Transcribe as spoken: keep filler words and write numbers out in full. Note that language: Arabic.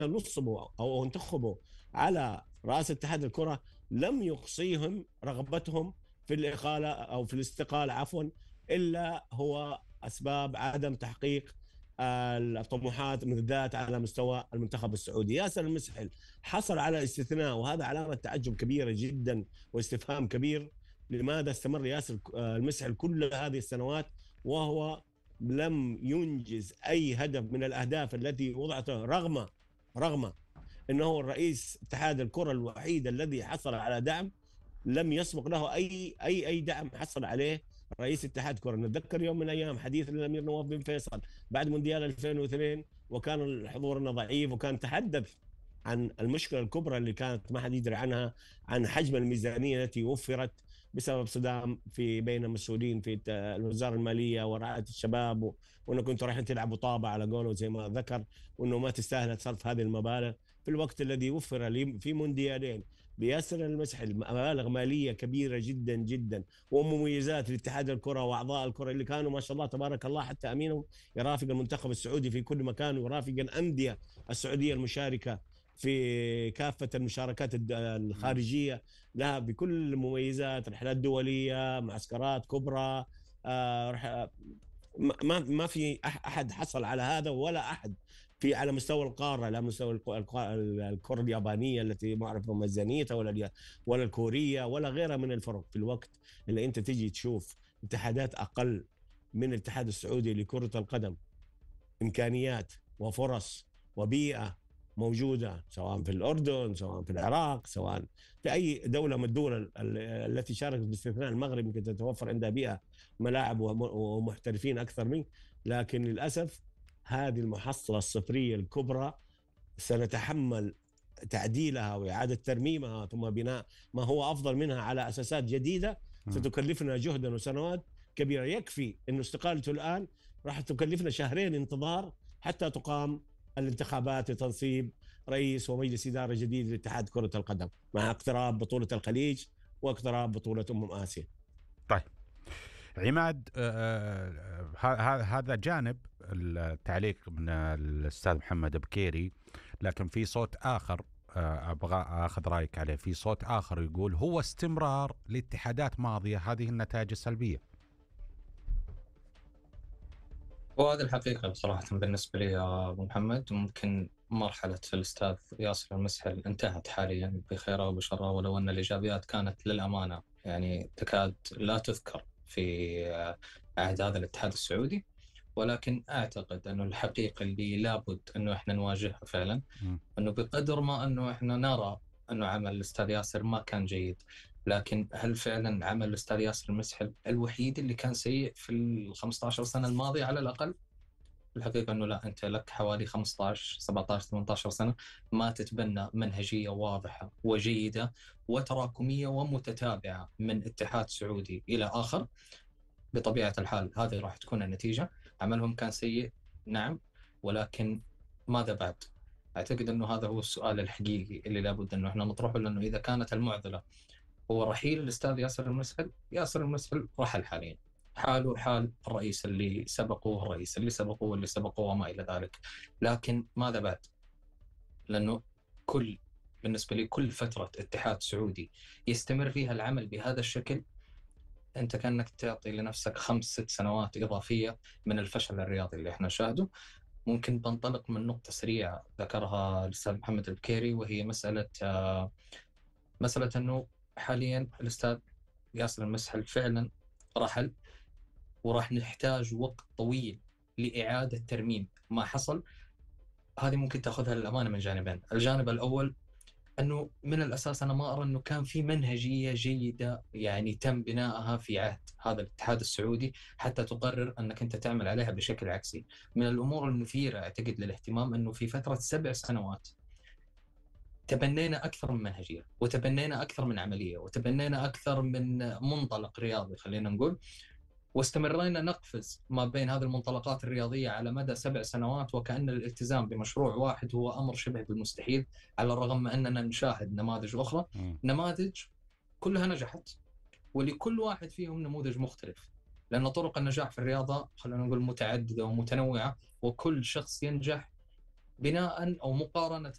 نصبوا أو انتخبوا على رأس اتحاد الكرة لم يقصيهم رغبتهم في الإقالة أو في الاستقالة عفوا، إلا هو أسباب عدم تحقيق الطموحات من الذات على مستوى المنتخب السعودي. ياسر المسحل حصل على استثناء، وهذا علامة تعجب كبيرة جدا واستفهام كبير. لماذا استمر ياسر المسحل كل هذه السنوات وهو لم ينجز أي هدف من الأهداف التي وضعته، رغم رغم أنه الرئيس اتحاد الكرة الوحيد الذي حصل على دعم، لم يسبق له أي أي أي دعم حصل عليه رئيس اتحاد كرة. نتذكر يوم من الأيام حديث الأمير نواف بن فيصل بعد مونديال ألفين واثنين، وكان الحضور ضعيف، وكان تحدث عن المشكلة الكبرى اللي كانت ما حد يدري عنها، عن حجم الميزانية التي وفرت بسبب صدام في بين المسؤولين في الوزارة المالية ورعاية الشباب، وانه كنتوا رايحين تلعبوا طابة على قوله زي ما ذكر، وانه ما تستاهل صرف هذه المبالغ في الوقت الذي وفر لي في مونديالين بياسر المسحل مبالغ مالية كبيرة جدا جدا، ومميزات لاتحاد الكرة وأعضاء الكرة اللي كانوا ما شاء الله تبارك الله حتى أمينهم يرافق المنتخب السعودي في كل مكان، ويرافق الأندية السعودية المشاركة في كافة المشاركات الخارجية لها بكل المميزات، رحلات دولية، معسكرات كبرى. آه ما ما في أحد حصل على هذا، ولا أحد في على مستوى القارة، لا مستوى الكرة اليابانية التي ما أعرف ميزانيتها، ولا ولا الكورية ولا غيرها من الفرق. في الوقت اللي أنت تيجي تشوف اتحادات أقل من الاتحاد السعودي لكرة القدم إمكانيات وفرص وبيئة موجودة، سواء في الأردن، سواء في العراق، سواء في أي دولة من الدول التي شاركت باستثناء المغرب، يمكن تتوفر عندها بيئة ملاعب ومحترفين أكثر منه. لكن للأسف هذه المحصلة الصفرية الكبرى سنتحمل تعديلها وإعادة ترميمها ثم بناء ما هو أفضل منها على أساسات جديدة، ستكلفنا جهدا وسنوات كبيرة. يكفي أن استقالته الآن راح تكلفنا شهرين انتظار حتى تقام الانتخابات لتنصيب رئيس ومجلس إدارة جديد لاتحاد كرة القدم، مع اقتراب بطولة الخليج واقتراب بطولة أمم آسيا. طيب عماد، آه آه هذا جانب التعليق من الأستاذ محمد بكيري، لكن في صوت آخر آه أبغى أخذ رأيك عليه. في صوت آخر يقول هو استمرار لاتحادات ماضية هذه النتائج السلبية. وهذه الحقيقة بصراحة بالنسبة لي يا أبو محمد، ممكن مرحلة الأستاذ ياسر المسحل انتهت حاليا بخير أو بشر، ولو أن الإيجابيات كانت للأمانة يعني تكاد لا تذكر في عهد هذا الاتحاد السعودي. ولكن أعتقد أنه الحقيقة اللي لابد أنه إحنا نواجهها فعلا، أنه بقدر ما أنه إحنا نرى أنه عمل الأستاذ ياسر ما كان جيد، لكن هل فعلا عمل الأستاذ ياسر المسحل الوحيد اللي كان سيء في الخمسة عشر سنة الماضية على الأقل؟ الحقيقة أنه لا، أنت لك حوالي خمسة عشر سبعة عشر ثمانية عشر سنة ما تتبنى منهجية واضحة وجيدة وتراكمية ومتتابعة من اتحاد سعودي إلى آخر. بطبيعة الحال هذه راح تكون النتيجة. عملهم كان سيء نعم، ولكن ماذا بعد؟ أعتقد أنه هذا هو السؤال الحقيقي اللي لابد أنه إحنا نطرحه، لأنه إذا كانت المعضلة هو رحيل الأستاذ ياسر المسحل، ياسر المسحل رحل حاليا، حاله حال الرئيس اللي سبقوه الرئيس اللي سبقوه واللي سبقوه وما إلى ذلك. لكن ماذا بعد؟ لأنه كل بالنسبة لي كل فترة اتحاد سعودي يستمر فيها العمل بهذا الشكل، أنت كأنك تعطي لنفسك خمس ست سنوات إضافية من الفشل الرياضي اللي إحنا نشاهده. ممكن بنطلق من نقطة سريعة ذكرها الأستاذ محمد البكيري، وهي مسألة آه مسألة أنه حاليا الأستاذ ياسر المسحل فعلا رحل، وراح نحتاج وقت طويل لإعادة ترميم ما حصل. هذه ممكن تأخذها للأمانة من جانبين. الجانب الأول أنه من الأساس أنا ما أرى أنه كان في منهجية جيدة يعني تم بناءها في عهد هذا الاتحاد السعودي حتى تقرر أنك أنت تعمل عليها بشكل عكسي. من الأمور المثيرة أعتقد للاهتمام أنه في فترة سبع سنوات تبنينا أكثر من منهجية، وتبنينا أكثر من عملية، وتبنينا أكثر من منطلق رياضي خلينا نقول، واستمرينا نقفز ما بين هذه المنطلقات الرياضية على مدى سبع سنوات، وكأن الالتزام بمشروع واحد هو أمر شبه بالمستحيل، على الرغم من أننا نشاهد نماذج أخرى، م. نماذج كلها نجحت، ولكل واحد فيهم نموذج مختلف، لأن طرق النجاح في الرياضة خلينا نقول متعددة ومتنوعة، وكل شخص ينجح بناء أو مقارنة